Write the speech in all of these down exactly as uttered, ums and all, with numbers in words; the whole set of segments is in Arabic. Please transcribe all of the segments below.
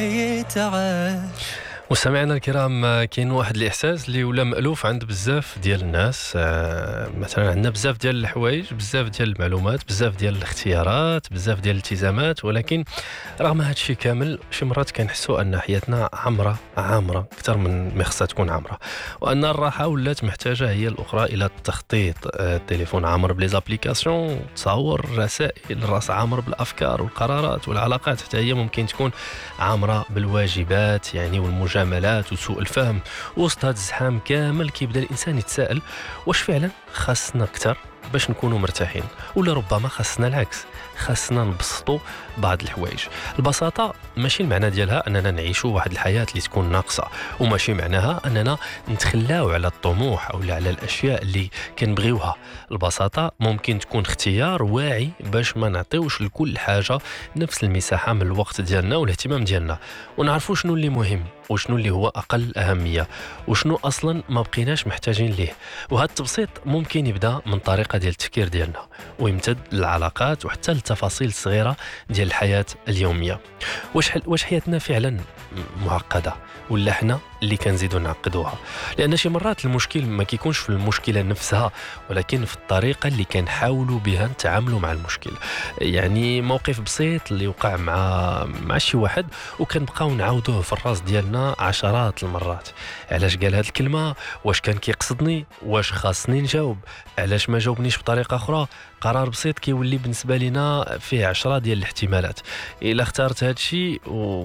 يتعاش. مستمعينا الكرام، كاين واحد الاحساس اللي ولا مألوف عند بزاف ديال الناس. آه مثلا عندنا بزاف ديال الحوايج، بزاف ديال المعلومات، بزاف ديال الاختيارات، بزاف ديال الالتزامات، ولكن رغم هذا الشيء كامل شي مرات كنحسوا ان حياتنا عامره عامره اكثر من ما خصها تكون عامره، وان الراحه ولات محتاجه هي الاخرى الى التخطيط. آه التليفون عامر بليزابليكاسيون، تصاور، رسائل، الراس عامر بالافكار والقرارات، والعلاقات حتى هي ممكن تكون عامره بالواجبات يعني والمجاملات جمالات وسوء الفهم. وسط هذا الزحام كامل كيبدا الانسان يتساءل واش فعلا خاصنا اكثر باش نكونوا مرتاحين، ولا ربما خاصنا العكس، خاصنا نبسطوا بعض الحوايج. البساطه ماشي المعنى ديالها اننا نعيشوا واحد الحياه اللي تكون ناقصه، وماشي معناها اننا نتخلاو على الطموح او على الاشياء اللي كنبغيوها. البساطه ممكن تكون اختيار واعي باش ما نعطيوش لكل حاجه نفس المساحه من الوقت ديالنا والاهتمام ديالنا، ونعرفوا شنو اللي مهم وشنو اللي هو اقل اهميه وشنو اصلا ما بقيناش محتاجين ليه. وهذا التبسيط ممكن يبدا من طريقه ديال التفكير ديالنا ويمتد للعلاقات وحتى للتفاصيل الصغيره ديال الحياه اليوميه. واش واش حياتنا فعلا معقده ولا حنا اللي كنزيدوا نعقدوها؟ لان شي مرات المشكل ما كيكونش في المشكله نفسها، ولكن في الطريقه اللي كنحاولوا بها نتعاملوا مع المشكل. يعني موقف بسيط اللي وقع مع مع شي واحد وكنبقاو نعاودوه في الراس ديالنا عشرات المرات. علاش قال هاد الكلمه؟ واش كان كيقصدني؟ واش خاصني نجاوب؟ علاش ما جاوبنيش بطريقه اخرى؟ قرار بسيط كيولي بالنسبه لنا فيه عشرة ديال الاحتمالات. الا اخترت هاد الشيء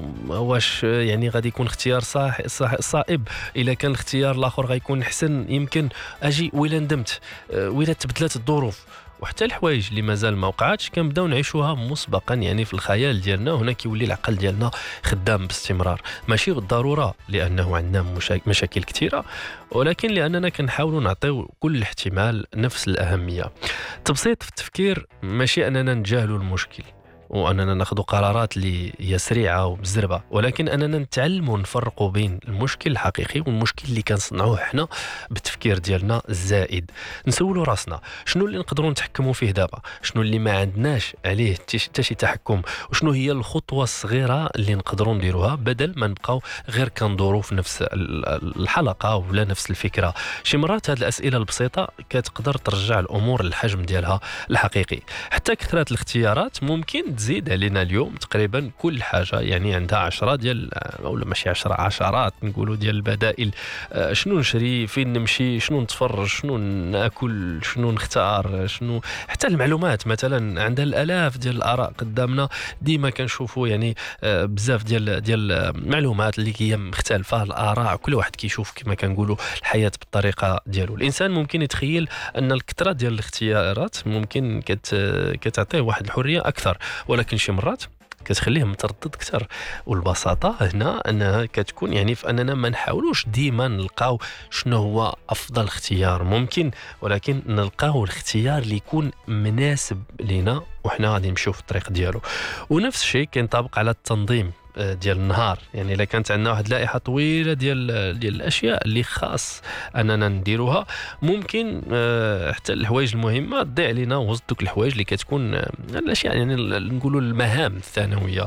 واش يعني غادي يكون اختيار صح صح صائب؟ الا كان الاختيار الاخر غيكون احسن، يمكن اجي ولا ندمت، ولا تبدلت الظروف. وحتى الحوايج اللي مازال ما وقعاتش كنبداو نعيشوها مسبقا يعني في الخيال ديالنا، وهنا كيولي العقل ديالنا خدام باستمرار. ماشي بالضروره لانه عندنا مشا... مشاكل كثيره، ولكن لاننا كنحاولوا نعطيو كل احتمال نفس الاهميه. تبسيط في التفكير ماشي اننا نتجاهلوا المشكل واننا ناخذ قرارات اللي هي سريعه وبزربه، ولكن اننا نتعلموا نفرقوا بين المشكل الحقيقي والمشكل اللي كنصنعوه احنا بالتفكير ديالنا الزائد. نسولوا راسنا شنو اللي نقدروا نتحكموا فيه دابا، شنو اللي ما عندناش عليه حتى شي تحكم، وشنو هي الخطوه الصغيره اللي نقدروا نديروها بدل ما نبقاو غير كندوروا في نفس الحلقه ولا نفس الفكره. شي مرات هذه الاسئله البسيطه كتقدر ترجع الامور للحجم ديالها الحقيقي. حتى كثره الاختيارات ممكن تزيد علينا اليوم تقريبا كل حاجه يعني عندها عشرة ديال ولا ماشي عشرة عشرات نقولوا ديال البدائل. شنو نشري، فين نمشي، شنو نتفرج، شنو ناكل، شنو نختار، شنو حتى المعلومات مثلا عندها الالاف ديال الاراء قدامنا. ديما كنشوفوا يعني بزاف ديال ديال المعلومات اللي هي مختلفه، الاراء كل واحد كيشوف كما كنقولوا الحياه بالطريقه ديالو. الانسان ممكن يتخيل ان الكثره ديال الاختيارات ممكن كت كتعطيه واحد الحريه اكثر، ولكن شي مرات كتخليه متردد اكثر. والبساطه هنا انها كتكون يعني في اننا ما نحاولوش ديما نلقاو شنو هو افضل اختيار ممكن، ولكن نلقاو الاختيار اللي يكون مناسب لنا وحنا غادي نمشيو في الطريق ديالو. ونفس الشيء كينطبق على التنظيم ديال النهار. يعني الا كانت عندنا واحد لائحه طويله ديال ديال الاشياء اللي خاص اننا نديروها، ممكن حتى الحوايج المهمه تضيع علينا وسط دوك الحوايج اللي كتكون الاشياء يعني نقولوا المهام الثانويه.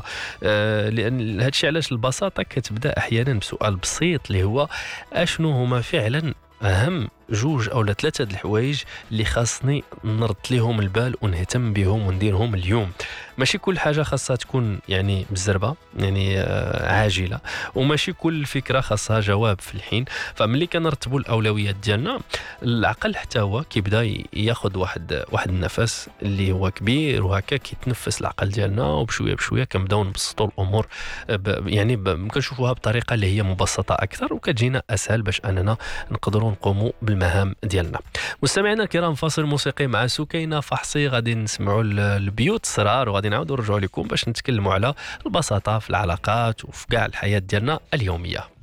لان هذا الشيء علاش البساطه كتبدا احيانا بسؤال بسيط اللي هو اشنو هما فعلا اهم جوج او ثلاثه د الحوايج اللي خاصني نرد ليهم البال ونهتم بهم ونديرهم اليوم. ماشي كل حاجه خاصها تكون يعني بالزربه يعني عاجله، وماشي كل فكره خاصها جواب في الحين. فملي كنرتبوا الاولويات ديالنا العقل حتى هو كيبدا ياخذ واحد واحد النفس اللي هو كبير، وهكا كيتنفس العقل ديالنا، وبشويه بشويه كنبداو نبسطوا الامور يعني كنشوفوها بطريقه اللي هي مبسطه اكثر، وكتجينا اسهل باش اننا نقدروا نقوموا بالمهام ديالنا. مستمعينا الكرام، فاصل موسيقي مع سكينه فحصي، غادي نسمعوا البيوت الصرار وغادي نعاودوا نرجعوا لكم باش نتكلموا على البساطه في العلاقات وفي كاع الحياه ديالنا اليوميه.